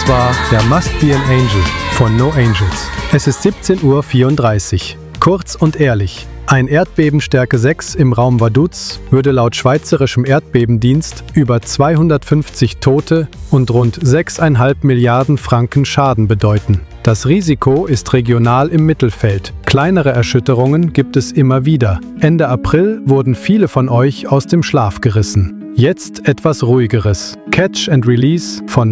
Das war der Must Be an Angel von No Angels. Es ist 17:34 Uhr. Kurz und ehrlich. Ein Erdbebenstärke 6 im Raum Vaduz würde laut schweizerischem Erdbebendienst über 250 Tote und rund 6,5 Milliarden Franken Schaden bedeuten. Das Risiko ist regional im Mittelfeld. Kleinere Erschütterungen gibt es immer wieder. Ende April wurden viele von euch aus dem Schlaf gerissen. Jetzt etwas Ruhigeres. Catch and Release von